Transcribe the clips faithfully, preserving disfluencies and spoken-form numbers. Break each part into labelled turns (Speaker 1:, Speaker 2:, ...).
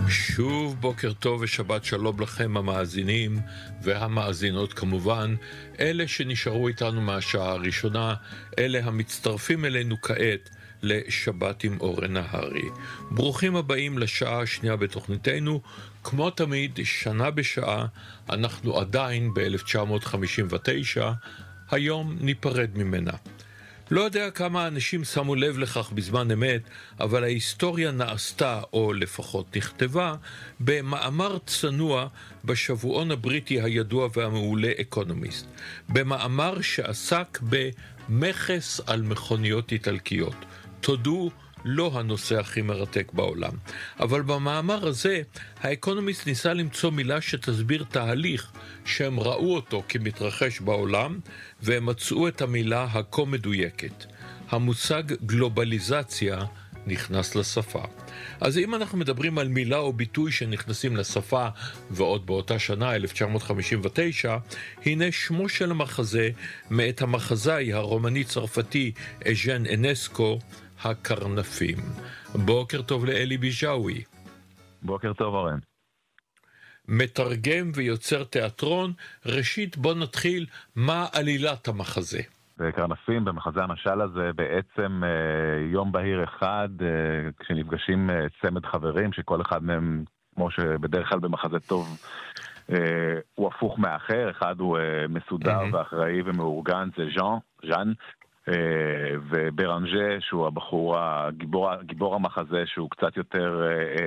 Speaker 1: שוב בוקר טוב ושבת שלום לכם המאזינים והמאזינות כמובן, אלה שנשארו איתנו מהשעה הראשונה, אלה המצטרפים אלינו כעת לשבת עם אורן נהרי. ברוכים הבאים לשעה השנייה בתוכניתנו, כמו תמיד שנה בשעה, אנחנו עדיין ב-אלף תשע מאות חמישים ותשע, היום ניפרד ממנה. לא יודע כמה אנשים שמו לב לכך בזמן אמת, אבל ההיסטוריה נעשתה, או לפחות נכתבה, במאמר צנוע בשבועון הבריטי הידוע והמעולה אקונומיסט. במאמר שעסק במכס על מכוניות איטלקיות. תודו, לא הנושא הכי מרתק בעולם. אבל במאמר הזה, האקונומיסט ניסה למצוא מילה שתסביר תהליך שהם ראו אותו כמתרחש בעולם, והם מצאו את המילה הכה מדויקת. המושג גלובליזציה נכנס לשפה. אז אם אנחנו מדברים על מילה או ביטוי שנכנסים לשפה, ועוד באותה שנה, אלף תשע מאות חמישים ותשע, הנה שמו של המחזה, מאת המחזאי הרומני-צרפתי אז'ן אנסקו, הקרנפים. בוקר טוב לאלי ביג'אווי.
Speaker 2: בוקר טוב אורן.
Speaker 1: מתרגם ויוצר תיאטרון, ראשית בוא נתחיל, מה עלילת המחזה?
Speaker 2: קרנפים, במחזה המשל הזה, בעצם יום בהיר אחד, כשנפגשים צמד חברים, שכל אחד מהם, כמו שבדרך כלל במחזה טוב, הוא הפוך מאחר, אחד הוא מסודר mm-hmm. ואחראי ומאורגן, זה ז'אן, ז'אן, וברנז'ה שהוא הבחור הגיבור, גיבור המחזה שהוא קצת יותר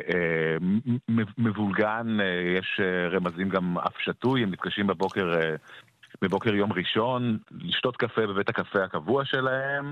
Speaker 2: מבולגן, יש רמזים גם אף שטוי, הם מתקשים בבוקר בבוקר יום ראשון לשתות קפה בבית הקפה הקבוע שלהם,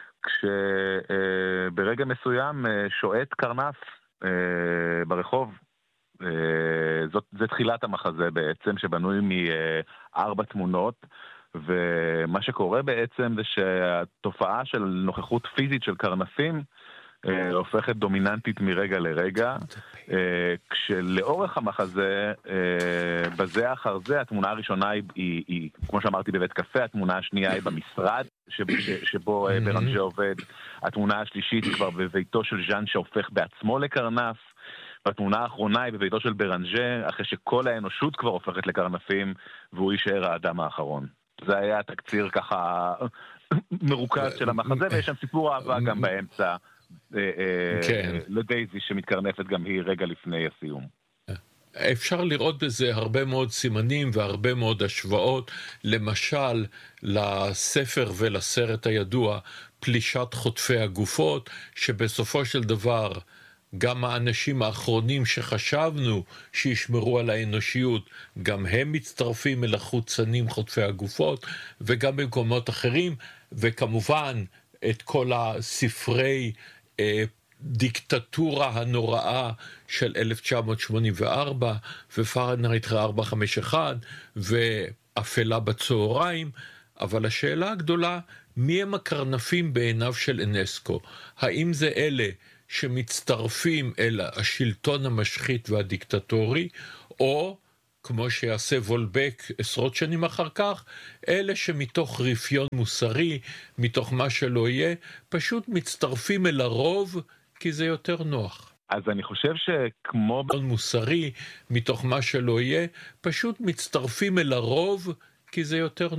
Speaker 2: כשברגע מסוים שועט קרנף ברחוב. זאת, זה תחילת המחזה בעצם, שבנוי מארבע תמונות, ומה שקורה בעצם זה שהתופעה של נוכחות פיזית של קרנפים אה, הופכת דומיננטית מרגע לרגע, אה, כשלאורך המחזה, אה, בזה אחר זה, התמונה הראשונה היא, היא, היא, כמו שאמרתי, בבית קפה, התמונה השנייה היא במשרד שב, ש, שבו אה, ברנז'ה עובד, התמונה השלישית היא כבר בביתו של ז'אן שהופך בעצמו לקרנף, והתמונה האחרונה היא בביתו של ברנז'ה, אחרי שכל האנושות כבר הופכת לקרנפים, והוא יישאר האדם האחרון. זה היה תקציר ככה מרוכז של המחזה, ויש שם סיפור אהבה גם באמצע לדייזי שמתקרנפת גם היא רגע לפני הסיום.
Speaker 1: אפשר לראות בזה הרבה מאוד סימנים והרבה מאוד השוואות, למשל לספר ולסרט הידוע פלישת חוטפי הגופות, שבסופו של דבר גם האנשים האחרונים שחשבנו שישמרו על האנושיות, גם הם מצטרפים אל החוצנים חוטפי הגופות, וגם במקומות אחרים, וכמובן את כל הספרי אה, דיקטטורה הנוראה של אלף תשע מאות שמונים וארבע, ופרנהייט ארבע חמש אחת, ואפלה בצהריים, אבל השאלה הגדולה, מי הם הקרנפים בעיניו של אנסקו? האם זה אלה שמצטרפים אל השלטון המשחית והדיקטטורי, או, כמו שיעשה וולבק עשרות שנים אחר כך, אלה שמתוך רפיון מוסרי, מתוך מה שלא יהיה, פשוט מצטרפים אל הרוב, כי זה יותר נוח.
Speaker 2: אז אני חושב שכמו
Speaker 1: מוסרי, מתוך מה שלא יהיה, פשוט מצטרפים אל הרוב, כי זה יותר נוח.